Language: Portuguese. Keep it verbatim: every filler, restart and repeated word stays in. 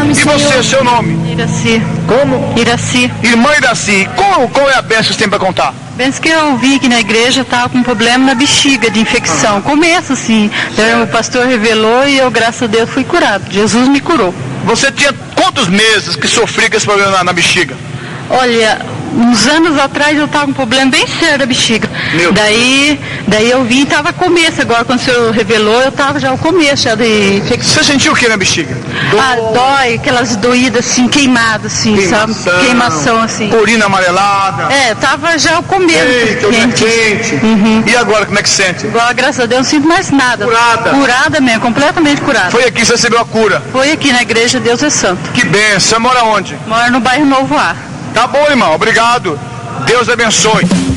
nome, E Senhor. você, seu nome? Iraci. Como? Iraci. Irmã Iraci, qual, qual é a bênção que você tem para contar? Penso que eu vi que na igreja estava com um problema na bexiga de infecção. Começo assim. Então, o pastor revelou e eu, graças a Deus, fui curado. Jesus me curou. Você tinha quantos meses que sofria com esse problema na, na bexiga? Olha, uns anos atrás eu estava com um problema bem sério da bexiga. Meu. Daí, daí eu vim e estava começo. Agora, quando o senhor revelou, eu estava já ao começo já de infecção. Você sentiu o que na bexiga? Dor, Ah, dói, aquelas doídas assim, queimadas assim, queimação, sabe? Queimação assim. urina amarelada. É, tava já ao começo. Eita, urina quente. Uhum. E agora, como é que sente? Agora, graças a Deus, não sinto mais nada. Curada. Curada mesmo, completamente curada. Foi aqui que você recebeu a cura. Foi aqui na igreja Deus é Santo. Que bênção. Você mora onde? Moro no bairro Novo Ar. Tá bom, irmão. Obrigado. Deus abençoe.